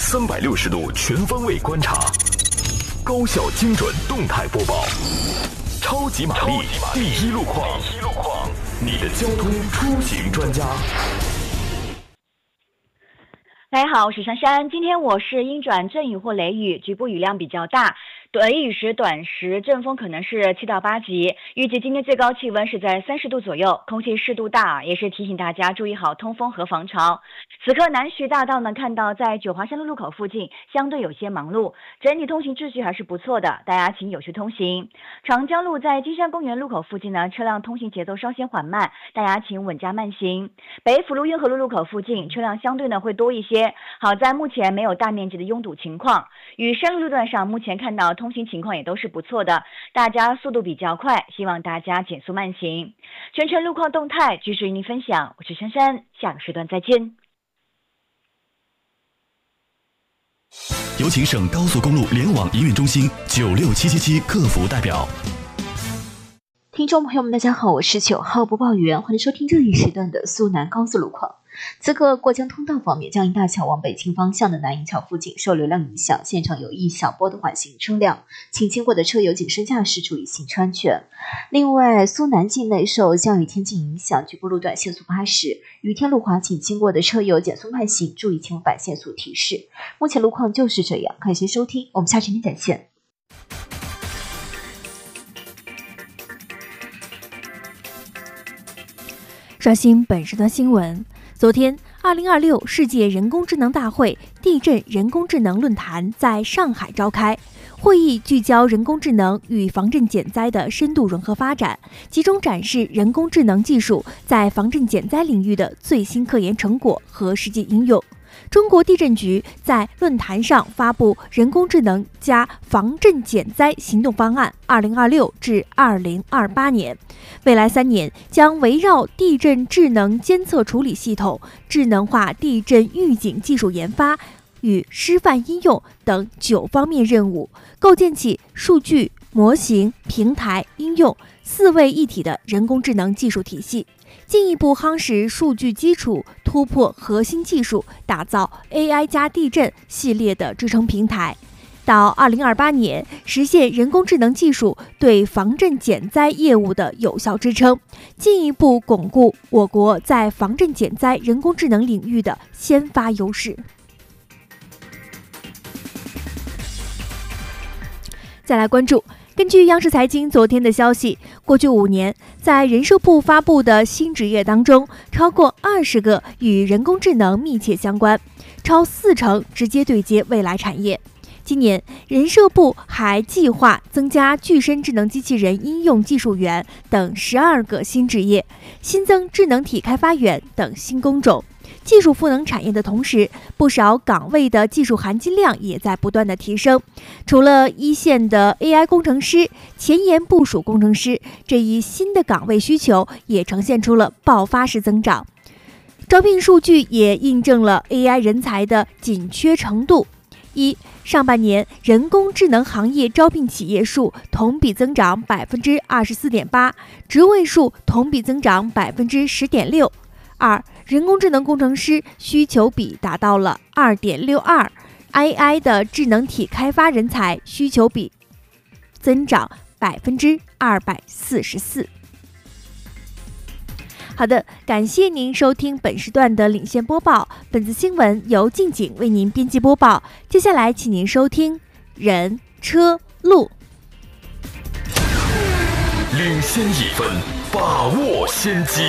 360度全方位观察，高效精准动态播报，超级玛丽第一路况，你的交通出行专家。 大家好，我是珊珊。今天我市阴转阵雨或雷雨，局部雨量比较大，短雨时短时阵风可能是7到8级。预计今天最高气温是在30度左右，空气湿度大，也是提醒大家注意好通风和防潮。此刻南徐大道呢，看到在九华山路路口附近相对有些忙碌，整体通行秩序还是不错的，大家请有序通行。长江路在金山公园路口附近呢，车辆通行节奏稍显缓慢，大家请稳加慢行。北辅路运河路路口附近车辆相对呢会多一些，好在目前没有大面积的拥堵情况。与山路路段上目前看到通行情况也都是不错的，大家速度比较快，希望大家减速慢行。全程路况动态继续与您分享，我是珊珊，下个时段再见。 有请省高速公路联网营运中心96777客服代表。 听众朋友们大家好，我是9号播报员，欢迎收听这一时段的苏南高速路况。此刻过江通道方面，江阴大桥往北京方向的南营桥附近受流量影响，现场有一小波的缓行车辆，请经过的车友谨慎驾驶，注意行车安全。另外，苏南境内受降雨天气影响，局部路段限速80，雨天路滑，请经过的车友减速慢行，注意前反限速提示。目前路况就是这样，感谢收听，我们下期再见。 刷新本时段新闻。昨天，2026世界人工智能大会地震人工智能论坛在上海召开。会议聚焦人工智能与防震减灾的深度融合发展，集中展示人工智能技术在防震减灾领域的最新科研成果和实际应用。中国地震局在论坛上发布人工智能加防震减灾行动方案2026至2028年，未来3年将围绕地震智能监测处理系统、智能化地震预警技术研发与示范应用等9方面任务，构建起数据、模型、平台、应用4位一体的人工智能技术体系，进一步夯实数据基础，突破核心技术，打造 AI 加地震系列的支撑平台。到2028年，实现人工智能技术对防震减灾业务的有效支撑，进一步巩固我国在防震减灾人工智能领域的先发优势。再来关注，根据央视财经昨天的消息，过去5年，在人社部发布的新职业当中，超过20个与人工智能密切相关，超40%直接对接未来产业。今年，人社部还计划增加具身智能机器人应用技术员等12个新职业，新增智能体开发员等新工种。技术赋能产业的同时，不少岗位的技术含金量也在不断的提升。除了一线的 AI 工程师、前沿部署工程师这一新的岗位需求也呈现出了爆发式增长。招聘数据也印证了 AI 人才的紧缺程度。上半年人工智能行业招聘企业数同比增长 24.8%， 职位数同比增长 10.6%。人工智能工程师需求比达到了 2.62， AI 的智能体开发人才需求比增长 244%。好的，感谢您收听本时段的领先播报。本次新闻由静景为您编辑播报。接下来，请您收听人车路。 领先1分，把握先机。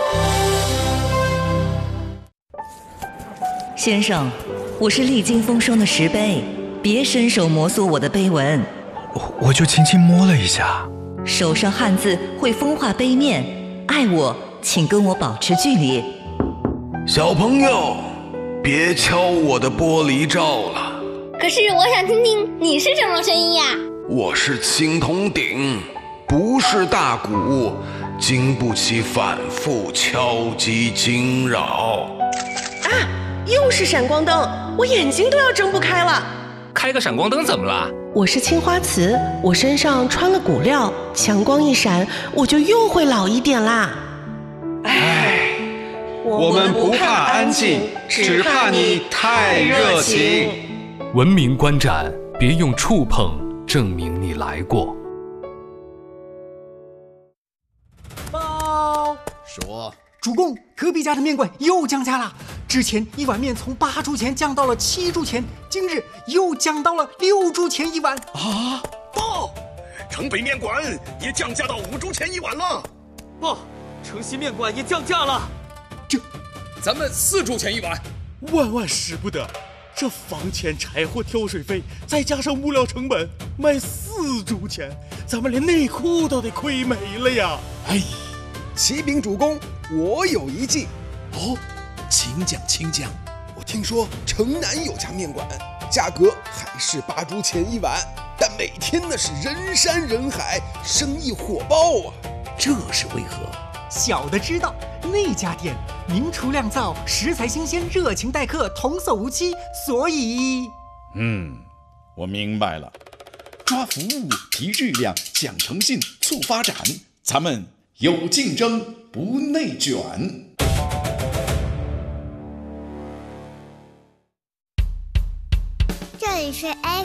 先生，我是历经风霜的石碑，别伸手摩挲我的碑文。 我就轻轻摸了一下。 手上汗渍会风化碑面，爱我请跟我保持距离。 小朋友，别敲我的玻璃罩了。 可是我想听听你是什么声音呀？ 我是青铜鼎，不是大鼓，经不起反复敲击惊扰。 又是闪光灯，我眼睛都要睁不开了。 开个闪光灯怎么了？ 我是青花瓷，我身上穿了骨料，强光一闪，我就又会老一点啦。 我们不怕安静， 只怕你太热情。 文明观展，别用触碰证明你来过。 报说，主公，隔壁家的面馆又降价了。之前一碗面从8铢钱降到了7铢钱，今日又降到了6铢钱一碗。 啊！报，城北面馆也降价到5铢钱一碗了。 报，城西面馆也降价了。 咱们4铢钱一碗。 万万使不得！这房钱、柴火、挑水费，再加上物料成本，卖4铢钱，咱们连内裤都得亏没了呀！ 哎，启禀主公，我有一计。哦，请讲。我听说城南有家面馆，价格还是8铢钱一碗，但每天那是人山人海，生意火爆啊！ 这是为何？ 小的知道，那家店明厨亮灶，食材新鲜，热情待客，童叟无欺，所以…… 我明白了。抓服务，提质量，讲诚信，促发展，咱们有竞争，不内卷。 这里是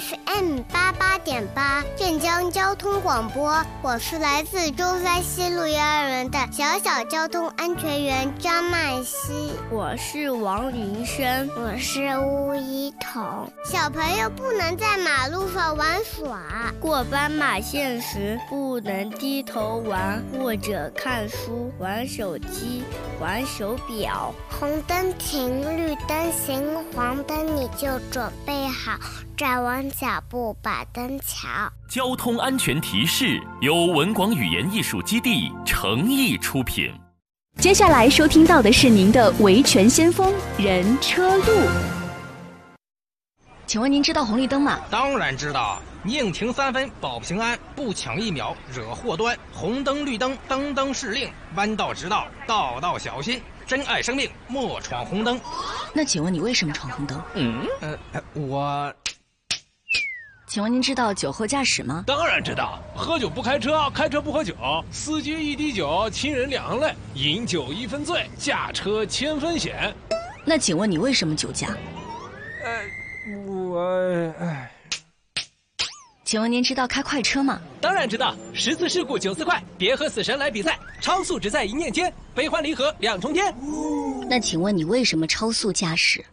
FM88.8 镇江交通广播，我是来自中山西路幼儿园的小交通安全员张曼希。 我是王云生。 我是吴一彤。小朋友不能在马路上玩耍， 过斑马线时不能低头玩或者看书、玩手机、玩手表。 红灯停，绿灯行，黄灯你就准备好，站稳脚步把灯瞧。 交通安全提示由文广语言艺术基地诚意出品。 接下来收听到的是您的维权先锋人车路。 请问您知道红绿灯吗？ 当然知道，宁停3分保平安，不抢1秒惹祸端。红灯绿灯灯灯是令，弯道直道道道小心，珍爱生命莫闯红灯。 那请问你为什么闯红灯？ 我…… 请问您知道酒后驾驶吗？ 当然知道，喝酒不开车，开车不喝酒，司机一滴酒，亲人2行泪，饮酒1分醉，驾车1000分险。 那请问你为什么酒驾？请问您知道开快车吗？ 当然知道，10次事故94块，别和死神来比赛，超速只在一念间，悲欢离合2重天。 那请问你为什么超速驾驶？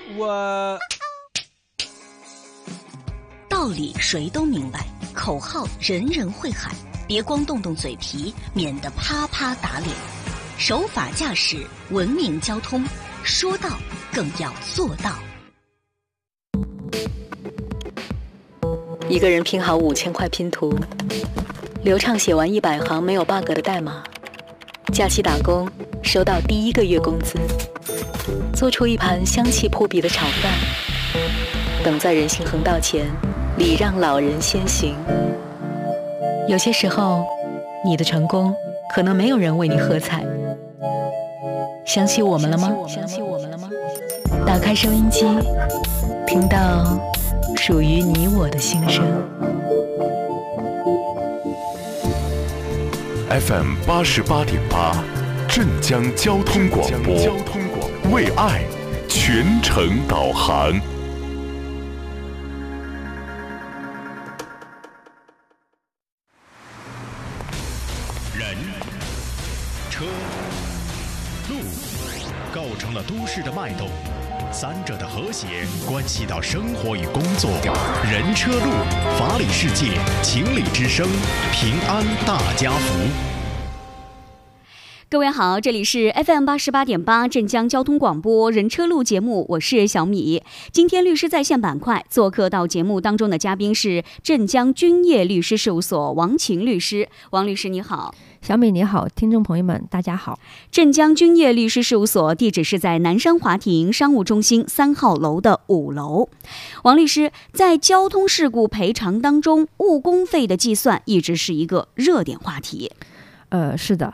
道理谁都明白，口号人人会喊，别光动动嘴皮，免得啪啪打脸。守法驾驶，文明交通，说到更要做到。 一个人拼好5000块拼图，流畅写完100行没有 bug 的代码，假期打工收到第1个月工资，做出一盘香气扑鼻的炒饭，等在人行横道前礼让老人先行。有些时候，你的成功可能没有人为你喝彩。想起我们了吗？打开收音机，听到属于你我的心声。 FM 88.8，镇江交通广播，为爱全程导航。 人、车、路，构成了都市的脉动。三者的和谐关系到生活与工作。人车路，法理世界，情理之声，平安大家福。 各位好，这里是 FM 88.8镇江交通广播人车路节目，我是小米。今天律师在线板块做客到节目当中的嘉宾是镇江君业律师事务所王晴律师。王律师你好。 小米你好，听众朋友们大家好。 镇江君业律师事务所地址是在南山华庭商务中心3号楼的5楼。王律师，在交通事故赔偿当中，误工费的计算一直是一个热点话题。 是的。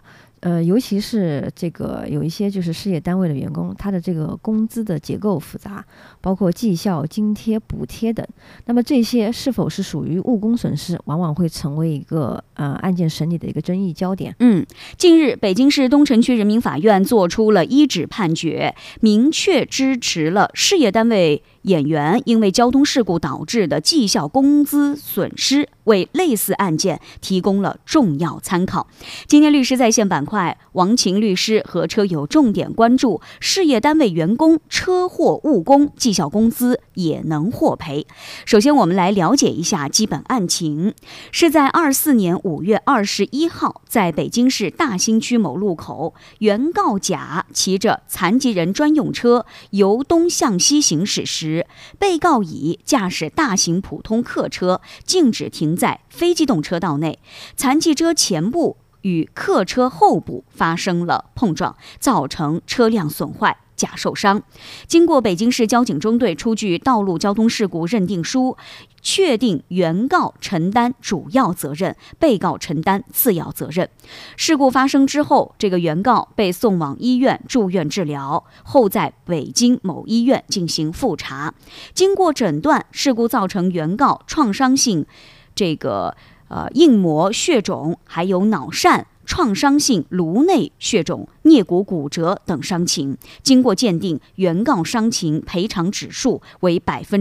尤其是这个有一些就是事业单位的员工，他的这个工资的结构复杂，包括绩效、津贴、补贴等。那么这些是否是属于误工损失，往往会成为一个案件审理的一个争议焦点。 近日北京市东城区人民法院作出了一审判决，明确支持了事业单位演员因为交通事故导致的绩效工资损失，为类似案件提供了重要参考。今天律师在线板块，王琴律师和车友重点关注事业单位员工车祸误工，绩效工资也能获赔。首先我们来了解一下基本案情，是在24年5月21号，在北京市大兴区某路口，原告甲骑着残疾人专用车由东向西行驶时，被告乙驾驶大型普通客车径直停在非机动车道内，残疾车前部与客车后部发生了碰撞，造成车辆损坏，甲受伤。经过北京市交警中队出具道路交通事故认定书，确定原告承担主要责任，被告承担次要责任。事故发生之后，这个原告被送往医院住院治疗，后在北京某医院进行复查。经过诊断，事故造成原告创伤性硬膜血肿，还有脑疝、创伤性颅内血肿、颞骨骨折等伤情。经过鉴定，原告伤情赔偿指数为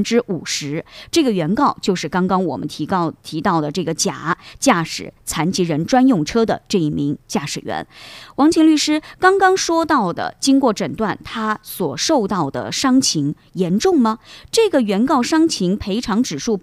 50%。这个原告就是刚刚我们提到的这个甲，驾驶残疾人专用车的这一名驾驶员。王琴律师刚刚说到的，经过诊断，他所受到的伤情严重吗？这个原告伤情赔偿指数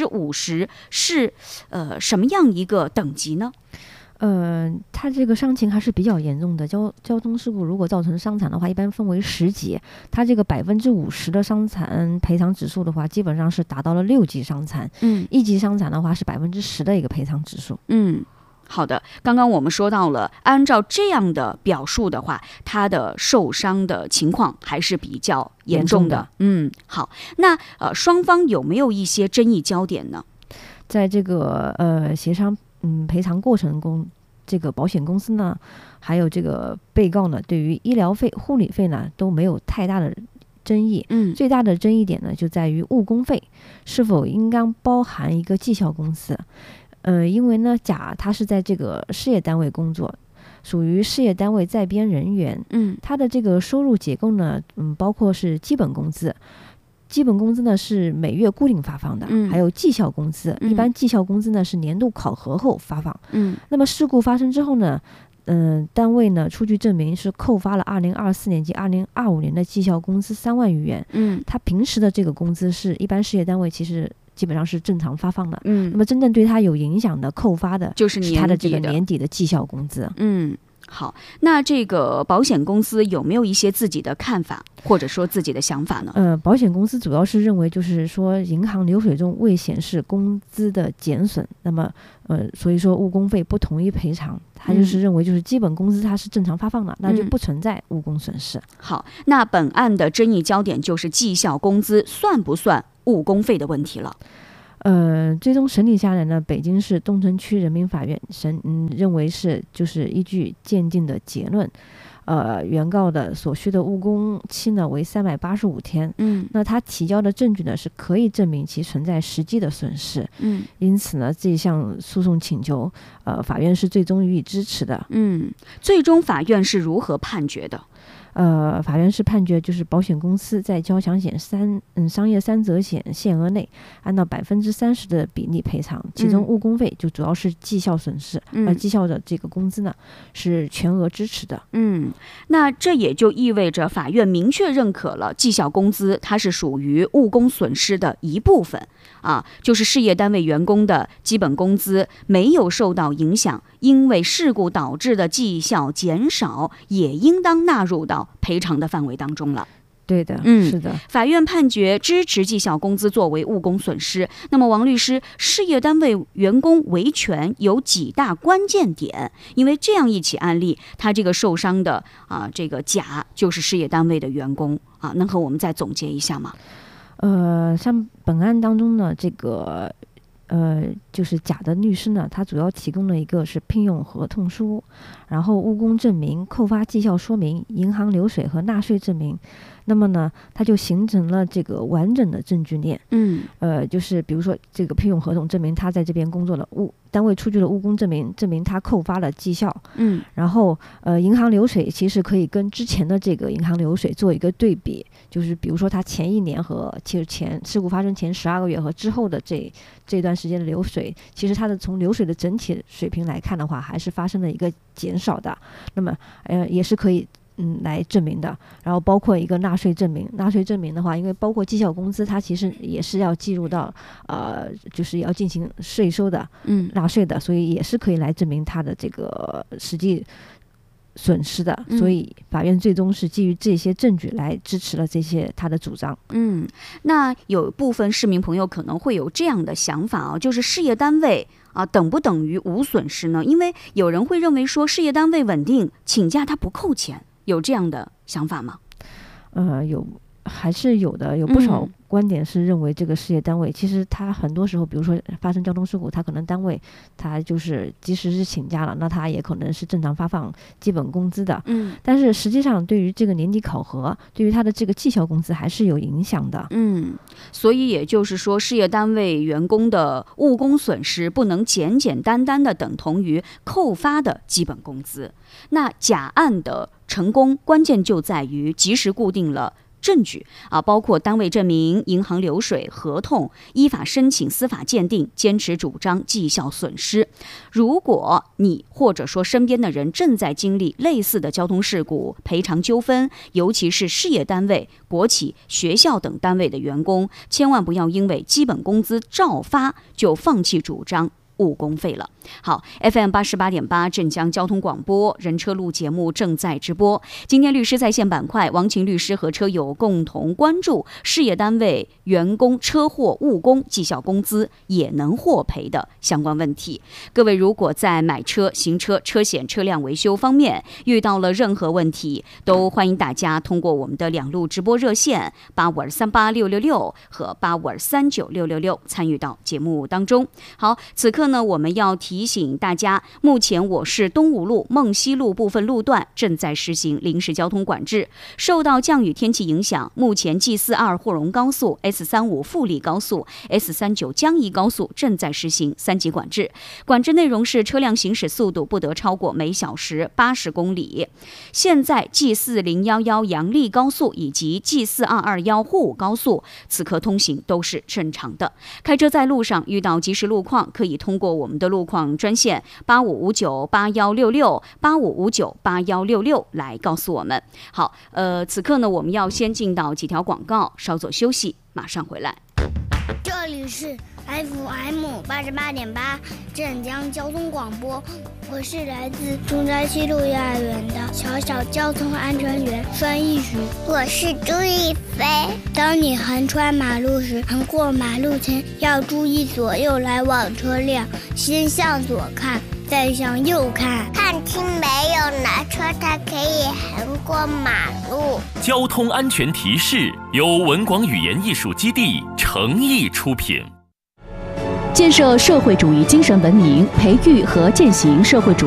50%是什么样一个等级呢？ 他这个伤情还是比较严重的。交通事故如果造成伤残的话，一般分为10级。他这个50%的伤残赔偿指数的话，基本上是达到了6级伤残。1级伤残的话是10%的一个赔偿指数。 好的，刚刚我们说到了，按照这样的表述的话，他的受伤的情况还是比较严重的。好，那双方有没有一些争议焦点呢？ 在这个协商赔偿过程中，这个保险公司呢，还有这个被告呢，对于医疗费、护理费呢都没有太大的争议。最大的争议点呢就在于误工费是否应当包含一个绩效工资。因为呢，甲他是在这个事业单位工作，属于事业单位在编人员。他的这个收入结构呢，包括是基本工资。基本工资呢是每月固定发放的，还有绩效工资。一般绩效工资呢是年度考核后发放。那么事故发生之后呢，单位呢出具证明是扣发了2024年及2025年的绩效工资3万余元。他平时的这个工资是一般事业单位其实基本上是正常发放的。那么真正对他有影响的扣发的就是他的这个年底的绩效工资。 好，那这个保险公司有没有一些自己的看法，或者说自己的想法呢？ 保险公司主要是认为，就是说银行流水中未显示工资的减损，那么所以说误工费不同意赔偿。他就是认为，就是基本工资它是正常发放的，那就不存在误工损失。 好，那本案的争议焦点就是绩效工资算不算误工费的问题了。 最终审理下来呢，北京市东城区人民法院认为是就是依据鉴定的结论，原告的所需的误工期呢为385天。那他提交的证据呢是可以证明其存在实际的损失。因此呢，这项诉讼请求，法院是最终予以支持的。 最终法院是如何判决的？ 法院是判决就是保险公司在交强险商业3责险限额内按照30%的比例赔偿，其中误工费就主要是绩效损失，绩效的这个工资呢是全额支持的。 那这也就意味着法院明确认可了绩效工资它是属于误工损失的一部分啊，就是事业单位员工的基本工资没有受到影响，因为事故导致的绩效减少也应当纳入到赔偿的范围当中了。 对的，是的。 法院判决支持绩效工资作为误工损失。那么王律师，事业单位员工维权有几大关键点？因为这样一起案例，他这个受伤的这个甲就是事业单位的员工能和我们再总结一下吗？ 像本案当中呢，这个就是甲的律师呢，他主要提供了一个是聘用合同书，然后务工证明、扣发绩效说明、银行流水和纳税证明。那么呢，它就形成了这个完整的证据链。就是比如说这个聘用合同证明他在这边工作了，单位出具了务工证明，证明他扣发了绩效。然后银行流水其实可以跟之前的这个银行流水做一个对比，就是比如说他前1年和其实事故发生前12个月和之后的这段时间的流水，其实它的从流水的整体水平来看的话，还是发生了一个减少的。那么也是可以来证明的。然后包括一个纳税证明，纳税证明的话，因为包括绩效工资，它其实也是要计入到就是要进行税收的，纳税的，所以也是可以来证明它的这个实际损失的。所以法院最终是基于这些证据来支持了这些他的主张。 那有部分市民朋友可能会有这样的想法啊，就是事业单位等不等于无损失呢？因为有人会认为说事业单位稳定，请假他不扣钱，有这样的想法吗？ 还是有的，有不少观点是认为这个事业单位其实他很多时候，比如说发生交通事故，他可能单位他就是即使是请假了，那他也可能是正常发放基本工资的。但是实际上对于这个年底考核，对于他的这个绩效工资还是有影响的。 所以也就是说，事业单位员工的务工损失不能简简单单的等同于扣发的基本工资。那甲案的成功关键就在于及时固定了证据包括单位证明、银行流水、合同，依法申请司法鉴定，坚持主张绩效损失。如果你或者说身边的人正在经历类似的交通事故、赔偿纠纷，尤其是事业单位、国企、学校等单位的员工，千万不要因为基本工资照发就放弃主张误工费了。好 ，FM 88.8镇江交通广播人车路节目正在直播。今天律师在线板块，王琴律师和车友共同关注事业单位员工车祸误工绩效工资也能获赔的相关问题。各位如果在买车、行车、车险、车辆维修方面遇到了任何问题，都欢迎大家通过我们的2路直播热线85238666和85239666参与到节目当中。好，此刻呢，我们要提醒大家，目前我市东五路、梦西路部分路段正在实行临时交通管制。受到降雨天气影响，目前 G42 霍荣高速、S35 富力高速、S39江宜高速正在实行3级管制。管制内容是车辆行驶速度不得超过每小时80公里。现在 G4011 阳丽高速以及 G4221 沪武高速此刻通行都是正常的。开车在路上遇到及时路况，可以通过我们的路况专线85598166 85598166来告诉我们。好，此刻呢，我们要先进到几条广告，稍作休息，马上回来。 这里是 FM 88.8镇江交通广播，我是来自中山西路幼儿园的小小交通安全员孙艺许。我是朱一飞。当你横穿马路时，横过马路前要注意左右来往车辆，先向左看，再向右看，看清没有哪车才可以横过马路。 交通安全提示由文广语言艺术基地诚意出品。 建设社会主义精神文明，培育和践行社会主